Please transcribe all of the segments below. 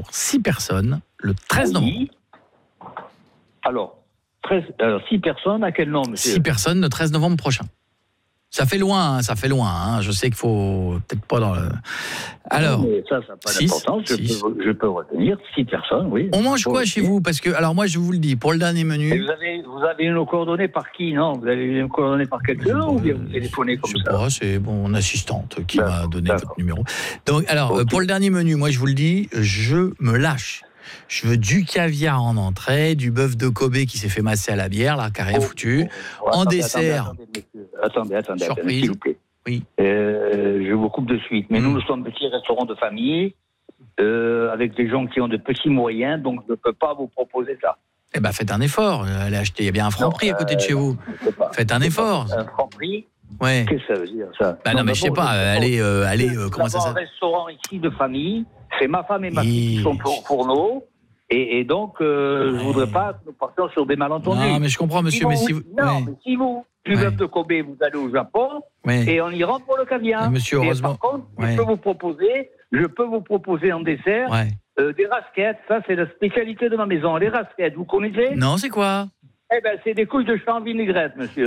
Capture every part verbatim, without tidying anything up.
pour six personnes le treize novembre. Oui. Alors, treize, alors, six personnes, à quel nom, monsieur ? six personnes le treize novembre prochain. Ça fait loin, hein, ça fait loin. Hein. Je sais qu'il faut peut-être pas dans le... Alors, non, mais ça, ça n'a pas six, d'importance. Je six. peux, je peux retenir six personnes, oui. On mange quoi chez vous ? Parce que, alors moi, je vous le dis, pour le dernier menu... Et vous avez, vous avez nos coordonnées par qui, non ? Vous avez nos coordonnées par quelqu'un bon, ou bien vous téléphonez comme je sais ça ? pas, c'est mon assistante qui D'accord, m'a donné d'accord. votre numéro. Donc, alors, Ok. pour le dernier menu, moi, je vous le dis, je me lâche. Je veux du caviar en entrée, du bœuf de Kobe qui s'est fait masser à la bière, là, qui n'a rien Oh, foutu. oh, En attendez, dessert. Attendez, attendez, monsieur. attendez, attendez, attendez, Surprise. s'il vous plaît. Oui. Euh, je vous coupe de suite. Mais Mm. nous, nous sommes un petit restaurant de famille, euh, avec des gens qui ont de petits moyens, donc je ne peux pas vous proposer ça. Eh ben, faites un effort. Allez acheter. Il y a bien un Franprix à côté de euh, chez vous. Je sais pas. Faites un effort. Un franc prix, Ouais. qu'est-ce que ça veut dire, ça ? Bah non, mais je sais d'abord, pas. je- Allez, euh, allez, euh, Nous comment ça avons un s'appelle ? restaurant ici de famille, c'est ma femme et ma Oui. fille qui sont pour, pour nous, et, et donc euh, je Ouais. ne voudrais pas que nous partions sur des malentendus. Non, mais je comprends, monsieur, Si mais vous- si vous... Non, ouais. mais si vous, du Ouais. bœuf de Kobe, vous allez au Japon, Ouais. et on y rentre pour le caviar. Mais monsieur, Et heureusement- par contre, Ouais. je peux vous proposer, je peux vous proposer en dessert Ouais. euh, des rasquettes. Ça, c'est la spécialité de ma maison. Les rasquettes, vous connaissez ? Non, c'est quoi ? Eh ben, c'est des couches de champ vinaigrette, monsieur.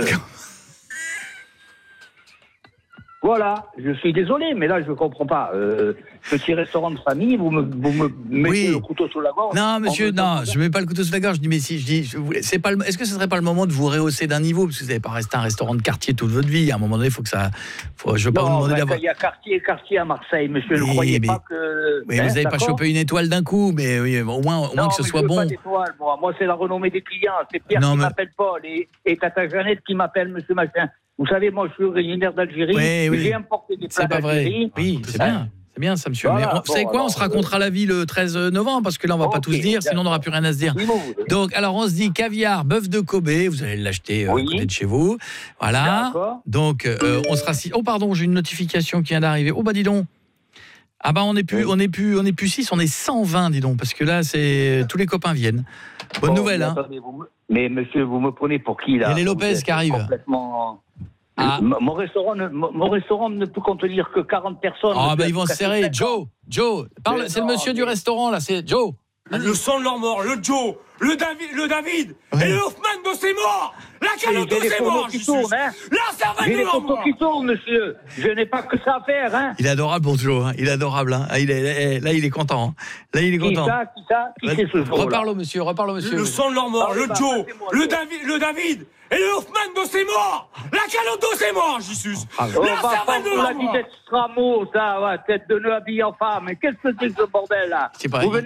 Voilà, je suis désolé, mais là, je ne comprends pas. Euh, petit restaurant de famille, vous me, vous me mettez Oui. le couteau sous la gorge. Non, monsieur, On me non, demande- je mets pas le couteau sous la gorge. Je dis, mais si, je dis, je voulais- c'est pas le- est-ce que ce serait pas le moment de vous rehausser d'un niveau ? Parce que vous n'allez pas rester un restaurant de quartier toute votre vie. À un moment donné, il faut que ça. Faut, je ne veux pas vous Non, demander ben, d'avoir. il y a quartier et quartier à Marseille, monsieur. Ne Oui, croyez mais- pas que. Oui, Hein, vous n'avez pas d'accord chopé une étoile d'un coup, mais oui, au moins, au moins Non, que ce mais soit je veux bon. pas d'étoile, moi. Moi, c'est la renommée des clients. C'est Pierre Non, qui mais- m'appelle Paul et, et Tata Jeannette qui m'appelle Monsieur Machin. Vous savez, moi, je suis originaire d'Algérie. Oui, oui. J'ai importé des plats C'est pas vrai. d'Algérie. Oui, c'est Hein bien. C'est bien, ça, monsieur. Voilà, mais on- bon, vous savez quoi ? On alors, se racontera la vie le treize novembre, parce que là, on va pas Ok, tout se dire, sinon on n'aura plus rien à se dire. Si vous voulez. Donc, alors, on se dit caviar, bœuf de Kobe, vous allez l'acheter euh, Oui. à côté de chez vous. Voilà. D'accord. Donc, euh, on sera six. Oh, pardon, j'ai une notification qui vient d'arriver. Oh, bah, dis donc. Ah, bah, on n'est plus, Oui. on est plus, on est plus six, on est cent vingt, dis donc, parce que là, c'est tous les copains viennent. Bonne Bon, nouvelle, mais hein. attendez, vous me- Mais monsieur, vous me prenez pour qui, là ? Il y a les Vous Lopez êtes qui arrivent. Complètement... Ah. M- Mon, restaurant ne, mon mon restaurant ne peut contenir que quarante personnes. Ah, monsieur. bah, ils vont se Ça fait serrer. cinq ans. Joe, Joe, parle, Mais c'est le non, monsieur du mais- restaurant, là, c'est Joe. Le sang de leur mort, le Joe, le David, le David, Ouais. et le Hoffman de ses morts, la J'ai calotte de des ses photos morts, qui Jésus. tournent, hein. La cervelle J'ai de des leur photos mort. qui tournent, monsieur. Je n'ai pas que ça à faire, hein. Il est adorable, bon Joe, hein. Il est adorable, hein. Ah, il est, là, il est content, hein. Là, il est Qui content. ça, qui ça, qui c'est ce jour-là? Reparle au monsieur, reparle au monsieur. Le sang de leur mort, Parlez le pas, Joe, passez-moi, le Joe. David, le David, et le Hoffman de ses morts, la calotte de ses morts, Jésus. On La va pas cervelle de vous la leur dit mort. extra mot, ça, ouais, tête de nœud habillé en femme. Mais qu'est-ce que c'est que ce bordel, là? Je sais pas, Vous il- venez